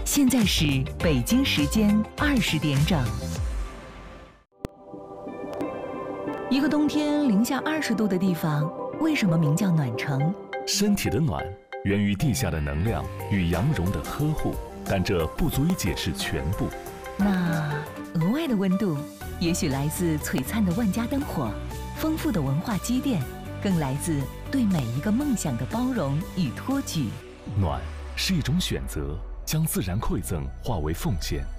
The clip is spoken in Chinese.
现在是北京时间20点整。一个冬天零下20度的地方，为什么名叫暖城？ 身体的暖源于地下的能量与阳绒的呵护，但这不足以解释全部。 那额外的温度，也许来自璀璨的万家灯火，丰富的文化积淀，更来自对每一个梦想的包容与托举。 暖是一种选择，将自然馈赠化为奉献。